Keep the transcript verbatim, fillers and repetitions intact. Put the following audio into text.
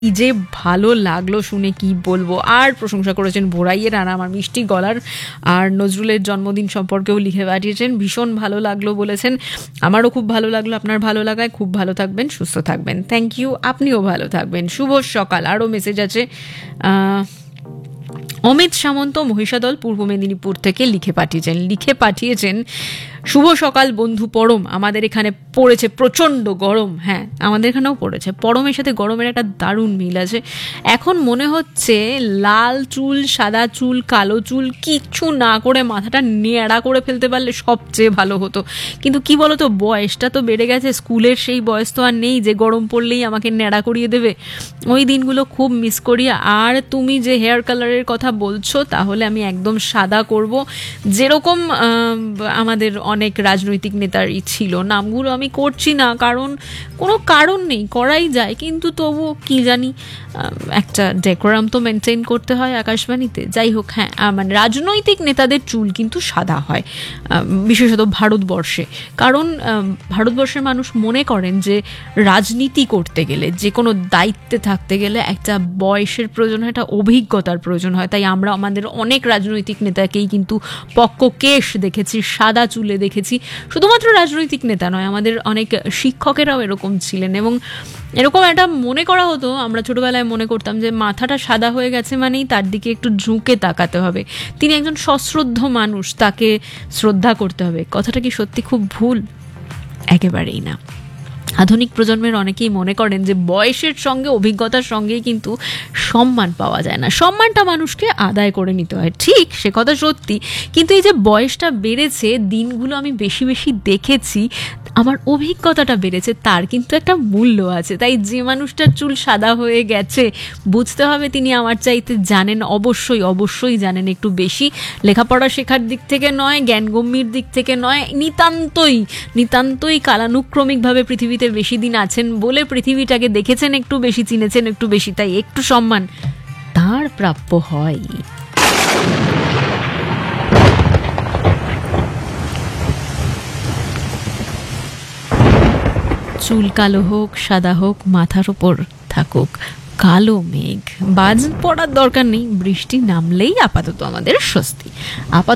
কি যে ভালো লাগলো শুনে কি বলবো। আর প্রশংসা করেছেন ভোরাইয়ের আর আমার মিষ্টি গলার, আর নজরুলের জন্মদিন সম্পর্কেও লিখে পাঠিয়েছেন, ভীষণ ভালো লাগলো বলেছেন। আমারও খুব ভালো লাগলো, আপনার ভালো লাগায় খুব ভালো থাকবেন, সুস্থ থাকবেন। থ্যাংক ইউ, আপনিও ভালো থাকবেন। শুভ সকাল। আরও মেসেজ আছে। আহ অমিত সামন্ত মহিষাদল পূর্ব মেদিনীপুর থেকে লিখে পাঠিয়েছেন লিখে পাঠিয়েছেন শুভ সকাল বন্ধু পরম, আমাদের এখানে পড়েছে প্রচণ্ড গরম। হ্যাঁ, আমাদের এখানেও পড়েছে। পরমের সাথে গরমের একটা দারুণ মিল আছে। এখন মনে হচ্ছে লাল চুল, সাদা চুল, কালো চুল কিচ্ছু না করে মাথাটা নেড়া করে ফেলতে পারলে সবচেয়ে ভালো হতো। কিন্তু কি বলতো, বয়সটা তো বেড়ে গেছে, স্কুলের সেই বয়স তো আর নেই যে গরম পড়লেই আমাকে নেড়া করিয়ে দেবে। ওই দিনগুলো খুব মিস করি। আর তুমি যে হেয়ার কালারের কথা বলছো, তাহলে আমি একদম সাদা করব, যেরকম আমাদের অনেক রাজনৈতিক নেতারই ছিল। নামগুলো আমি করছি না, কারণ কোনো কারণ নেই, করাই যায়, কিন্তু তবু কি জানি একটা ডেকোরাম তো মেনটেন করতে হয় আকাশবাণীতে। যাই হোক, হ্যাঁ, মানে রাজনৈতিক নেতাদের চুল কিন্তু সাদা হয়, বিশেষত ভারতবর্ষে। কারণ ভারতবর্ষের মানুষ মনে করেন যে রাজনীতি করতে গেলে, যে কোনো দায়িত্বে থাকতে গেলে একটা বয়সের প্রয়োজন হয়, একটা অভিজ্ঞতার প্রয়োজন হয়। তাই আমরা আমাদের অনেক রাজনৈতিক নেতাকেই কিন্তু পক্ক কেশ দেখেছি, সাদা চুলে দেখেছি। শুধুমাত্র রাজনৈতিক নেতা নয়, আমাদের অনেক শিক্ষকেরাও এরকম ছিলেন। এবং এরকম একটা মনে করা হতো, আমরা ছোটবেলায় মনে করতাম যে মাথাটা সাদা হয়ে গেছে মানেই তার দিকে একটু ঝুঁকে তাকাতে হবে, তিনি একজন সশ্রদ্ধ মানুষ, তাকে শ্রদ্ধা করতে হবে। কথাটা কি সত্যি খুব ভুল? একেবারেই না। আধুনিক প্রজন্মের অনেকেই মনে করেন যে বয়সের সঙ্গে, অভিজ্ঞতার সঙ্গেই কিন্তু সম্মান পাওয়া যায় না, সম্মানটা মানুষকে আদায় করে নিতে হয়। ঠিক, সে কথা সত্যি। কিন্তু এই যে বয়সটা বেড়েছে, দিনগুলো আমি বেশি বেশি দেখেছি, আমার অভিজ্ঞতাটা বেড়েছে, তার কিন্তু একটা মূল্য আছে। তাই যে মানুষটার চুল সাদা হয়ে গেছে, বুঝতে হবে তিনি আমার চাইতে জানেন, অবশ্যই অবশ্যই জানেন একটু বেশি। লেখাপড়া শেখার দিক থেকে নয়, জ্ঞানগম্যের দিক থেকে নয়, নিতান্তই নিতান্তই কালানুক্রমিকভাবে পৃথিবীতে বেশি দিন আছেন বলে পৃথিবীটাকে দেখেছেন একটু বেশি, চিনেছেন একটু বেশি, তাই একটু সম্মান তার প্রাপ্য হয়। চুল কালো হোক, সাদা হোক, মাথার উপর থাকুক কালো মেঘ, বাজ পড়ার দরকার নেই, বৃষ্টি নামলেই আপাতত আমাদের স্বস্তি। আপাতত